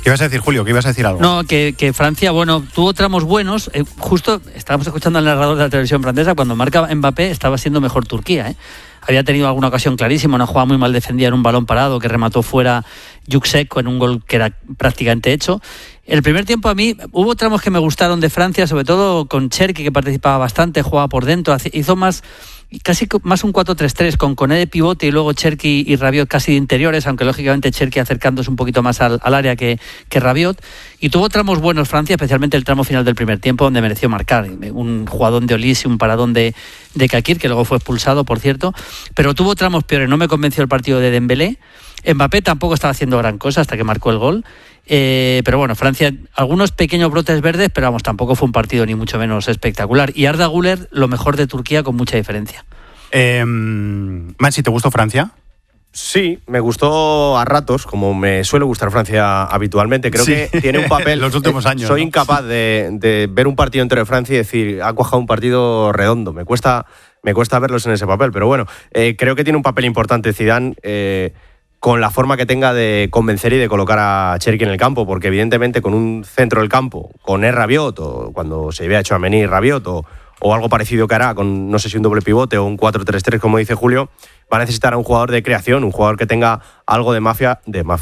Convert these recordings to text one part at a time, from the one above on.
¿Qué ibas a decir, Julio? ¿Qué ibas a decir algo? No, que Francia, bueno, tuvo tramos buenos. Justo estábamos escuchando al narrador de la televisión francesa, cuando marca Mbappé estaba siendo mejor Turquía, ¿eh? Había tenido alguna ocasión clarísima, una jugada muy mal defendida en un balón parado que remató fuera Yüksek en un gol que era prácticamente hecho. El primer tiempo a mí hubo tramos que me gustaron de Francia, sobre todo con Cherki, que participaba bastante, jugaba por dentro, hizo casi más un 4-3-3 con Koné de pivote y luego Cherki y Rabiot casi de interiores, aunque lógicamente Cherki acercándose un poquito más al área que Rabiot, y tuvo tramos buenos Francia, especialmente el tramo final del primer tiempo donde mereció marcar, un jugadón de Olise, un paradón de Kakir, que luego fue expulsado, por cierto, pero tuvo tramos peores. No me convenció el partido de Dembélé. Mbappé tampoco estaba haciendo gran cosa hasta que marcó el gol. Pero bueno, Francia, algunos pequeños brotes verdes, pero vamos, tampoco fue un partido ni mucho menos espectacular. Y Arda Güler, lo mejor de Turquía con mucha diferencia. Mansi, ¿te gustó Francia? Sí, me gustó a ratos, como me suele gustar Francia habitualmente. Creo que tiene un papel. Los últimos años. Soy incapaz de ver un partido entero de Francia y decir, ha cuajado un partido redondo. Me cuesta verlos en ese papel, pero bueno, creo que tiene un papel importante Zidane con la forma que tenga de convencer y de colocar a Cherki en el campo, porque evidentemente con un centro del campo, con Rabiot, o cuando se había hecho a Tchouaméni Rabiot, o algo parecido que hará, con no sé si un doble pivote o un 4-3-3, como dice Julio, va a necesitar a un jugador de creación, un jugador que tenga algo de magia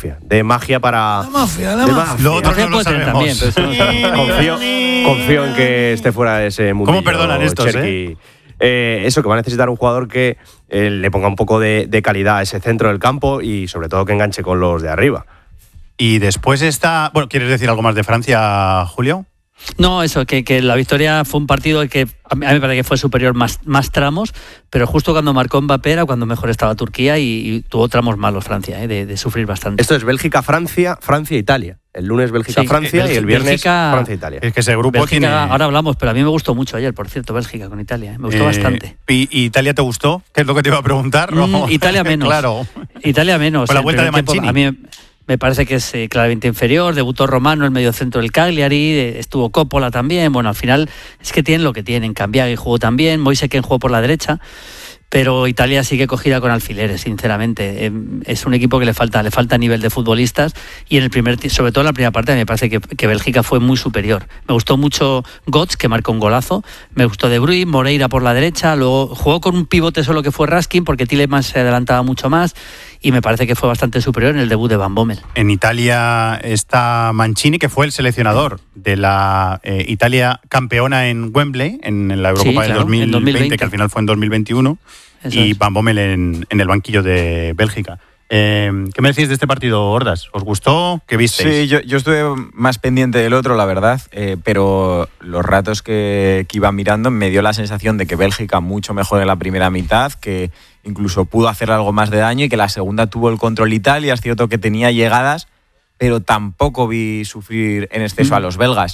para... La mafia. Lo otro no lo sabemos. También, confío en que esté fuera de ese mundo. ¿Cómo perdonan estos, Cherki? Eso, que va a necesitar un jugador que le ponga un poco de calidad a ese centro del campo y sobre todo que enganche con los de arriba. Y después está... Bueno, ¿quieres decir algo más de Francia, Julio? No, eso, que la victoria fue un partido que a mí me parece que fue superior más tramos, pero justo cuando marcó Mbappé era cuando mejor estaba Turquía y tuvo tramos malos Francia, de sufrir bastante. Esto es Bélgica-Francia, Francia-Italia. El lunes Bélgica-Francia y el viernes Francia-Italia. Es que ese grupo Bélgica, tiene... Ahora hablamos, pero a mí me gustó mucho ayer, por cierto, Bélgica con Italia. Me gustó bastante. ¿Y Italia te gustó? ¿Qué es lo que te iba a preguntar? Italia menos. Claro. Italia menos. Con la vuelta de Mancini. A mí me parece que es claramente inferior. Debutó Romano, el mediocentro del Cagliari, estuvo Coppola también. Bueno, al final es que tienen lo que tienen. Cambiaghi jugó también, Moise Kean jugó por la derecha. Pero Italia sigue cogida con alfileres, sinceramente. Es un equipo que le falta nivel de futbolistas y sobre todo en la primera parte me parece que Bélgica fue muy superior. Me gustó mucho Götze, que marcó un golazo, me gustó De Bruyne, Moreira por la derecha, luego jugó con un pivote solo que fue Raskin porque Tielemans se adelantaba mucho más y me parece que fue bastante superior en el debut de Van Bommel. En Italia está Mancini, que fue el seleccionador de la Italia campeona en Wembley, en la Eurocopa del 2020, que al final fue en 2021. Y Van Bommel en el banquillo de Bélgica. ¿Qué me decís de este partido, Ordas? ¿Os gustó? ¿Qué visteis? Sí, yo estuve más pendiente del otro, la verdad, pero los ratos que iba mirando me dio la sensación de que Bélgica mucho mejor en la primera mitad, que incluso pudo hacer algo más de daño y que la segunda tuvo el control Italia. Es cierto que tenía llegadas, pero tampoco vi sufrir en exceso a los belgas.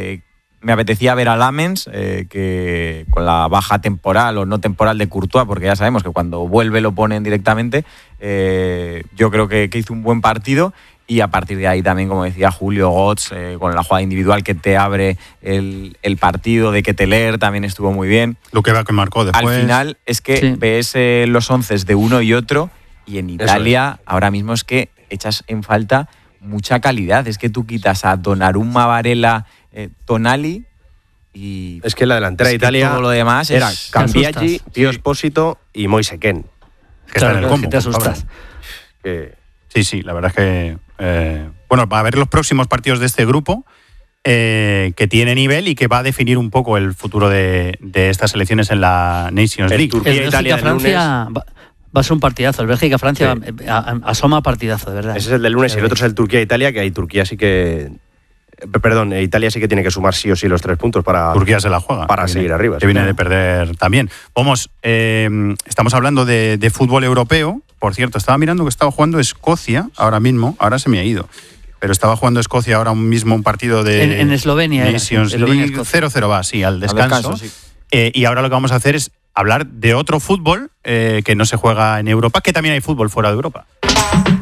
Me apetecía ver a Lamens, que con la baja temporal o no temporal de Courtois, porque ya sabemos que cuando vuelve lo ponen directamente. Yo creo que hizo un buen partido y a partir de ahí también, como decía Julio, Götze, con la jugada individual que te abre el partido, de Ketelaere también estuvo muy bien. Lo que marcó después. Al final es que ves los onces de uno y otro y en Italia ahora mismo es que echas en falta mucha calidad. Es que tú quitas a Donnarumma, Varela, Tonali y... Es que la delantera de Italia todo lo demás era Cambiaghi, Pio Esposito y Moise Kean. Que está en el combo. Te asustas. Sí, la verdad es que... bueno, va a ver los próximos partidos de este grupo que tiene nivel y que va a definir un poco el futuro de estas elecciones en la Nations League. El Bélgica-Francia va a ser un partidazo. El Bélgica-Francia asoma partidazo, de verdad. Ese es el del lunes y el otro es el Turquía-Italia, que ahí Turquía sí que... Perdón, Italia sí que tiene que sumar sí o sí los 3 puntos para... Turquía se la juega. Para seguir arriba. Que viene de perder también. Vamos, estamos hablando de fútbol europeo. Por cierto, estaba mirando que estaba jugando Escocia ahora mismo. Ahora se me ha ido. Pero estaba jugando Escocia ahora mismo un partido de... En Eslovenia. Nations League 0-0 va, sí, al descanso. Sí. Y ahora lo que vamos a hacer es hablar de otro fútbol que no se juega en Europa, que también hay fútbol fuera de Europa.